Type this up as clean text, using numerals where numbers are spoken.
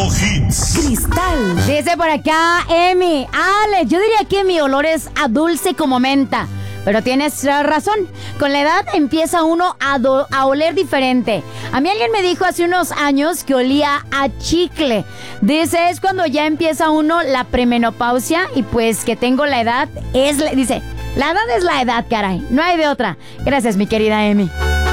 Hits. Cristal. Dice por acá, Emi. Ale, yo diría que mi olor es a dulce como menta. Pero tienes razón. Con la edad empieza uno a oler diferente. A mí alguien me dijo hace unos años que olía a chicle. Dice, es cuando ya empieza uno la premenopausia y pues que tengo la edad. Dice, la edad es la edad, caray. No hay de otra. Gracias, mi querida Emi.